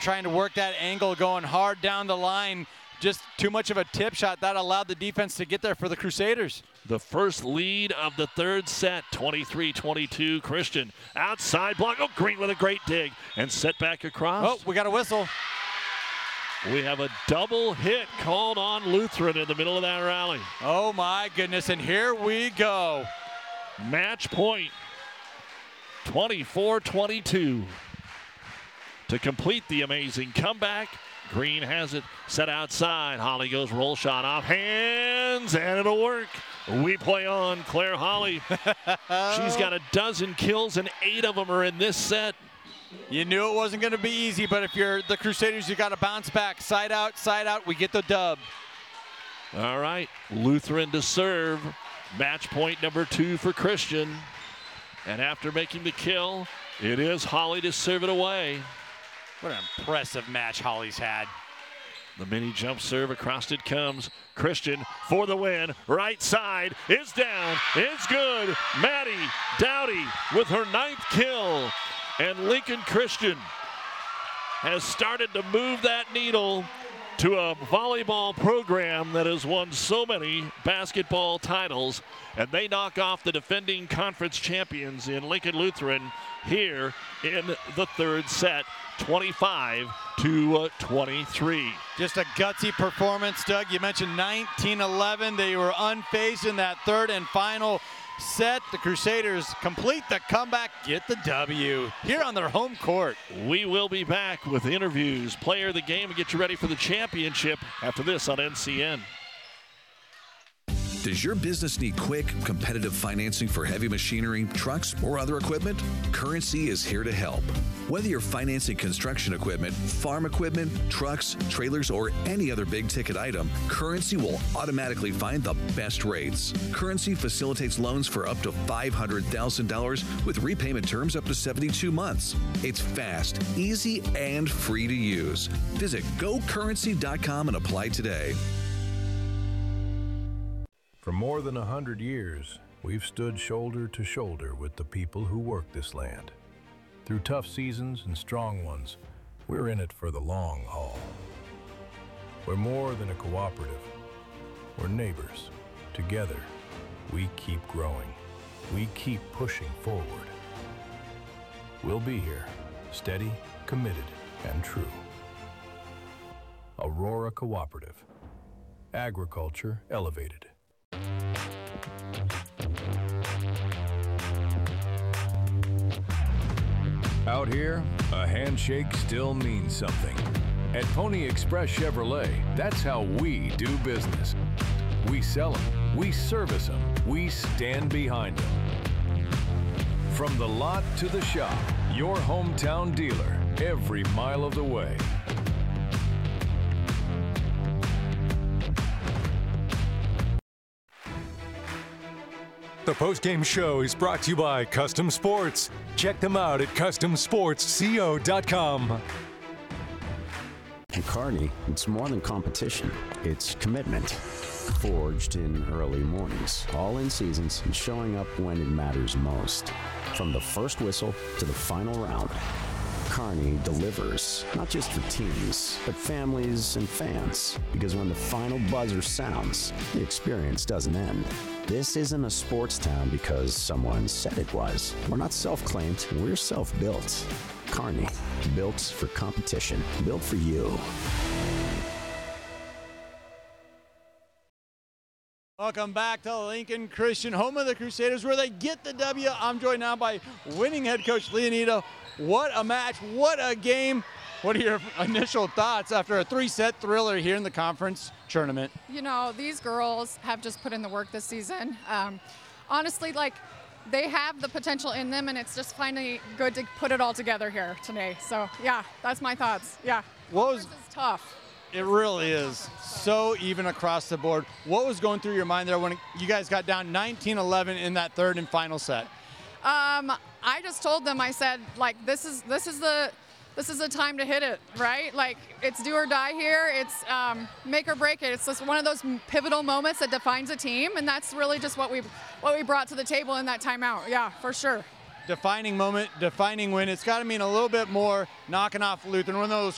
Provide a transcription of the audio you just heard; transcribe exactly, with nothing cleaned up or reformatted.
trying to work that angle, going hard down the line. Just too much of a tip shot that allowed the defense to get there for the Crusaders. The first lead of the third set, twenty-three twenty-two. Christian outside block. Oh, Green with a great dig and set back across. Oh, we got a whistle. We have a double hit called on Lutheran in the middle of that rally. Oh my goodness, and here we go. Match point, twenty-four twenty-two. To complete the amazing comeback, Green has it set outside. Holly goes roll shot off hands, and it'll work. We play on. Claire Holly. She's got a dozen kills, and eight of them are in this set. You knew it wasn't going to be easy, but if you're the Crusaders, you got to bounce back. Side out, side out. We get the dub. All right, Lutheran to serve. Match point number two for Christian. And after making the kill, it is Holly to serve it away. What an impressive match Holly's had. The mini jump serve across it comes. Christian for the win. Right side is down. It's good. Maddie Dowdy with her ninth kill. And Lincoln Christian has started to move that needle to a volleyball program that has won so many basketball titles. And they knock off the defending conference champions in Lincoln Lutheran here in the third set, twenty-five to twenty-three. Just a gutsy performance, Doug. You mentioned nineteen eleven. They were unfazed in that third and final set. The Crusaders complete the comeback, get the W here on their home court. We will be back with interviews, player of the game, and get you ready for the championship after this on N C N. Does your business need quick, competitive financing for heavy machinery, trucks, or other equipment? Currency is here to help. Whether you're financing construction equipment, farm equipment, trucks, trailers, or any other big-ticket item, Currency will automatically find the best rates. Currency facilitates loans for up to five hundred thousand dollars with repayment terms up to seventy-two months. It's fast, easy, and free to use. Visit go currency dot com and apply today. For more than a hundred years, we've stood shoulder to shoulder with the people who work this land. Through tough seasons and strong ones, we're in it for the long haul. We're more than a cooperative. We're neighbors. Together, we keep growing. We keep pushing forward. We'll be here, steady, committed, and true. Aurora Cooperative. Agriculture elevated. Out here, a handshake still means something. At Pony Express Chevrolet, that's how we do business. We sell them, we service them, we stand behind them. From the lot to the shop, your hometown dealer, every mile of the way. The postgame show is brought to you by Custom Sports. Check them out at custom sports co dot com. At Kearney, it's more than competition. It's commitment. Forged in early mornings, all in seasons, and showing up when it matters most. From the first whistle to the final round, Kearney delivers, not just for teams, but families and fans. Because when the final buzzer sounds, the experience doesn't end. This isn't a sports town because someone said it was. We're not self-claimed, we're self-built. Kearney, built for competition, built for you. Welcome back to Lincoln Christian, home of the Crusaders, where they get the W. I'm joined now by winning head coach Leonida. What a match, what a game. What are your initial thoughts after a three-set thriller here in the conference tournament? You know, these girls have just put in the work this season. Um, honestly, like, they have the potential in them, and it's just finally good to put it all together here today. So, yeah, that's my thoughts. Yeah. What was this is tough. It really is. So even across the board. What was going through your mind there when you guys got down nineteen eleven in that third and final set? Um, I just told them, I said, like, this is this is the this is the time to hit it, right? Like, it's do or die here. It's um, make or break it. It's just one of those pivotal moments that defines a team, and that's really just what we what we brought to the table in that timeout. Yeah, for sure. Defining moment, defining win. It's got to mean a little bit more knocking off Lutheran, one of those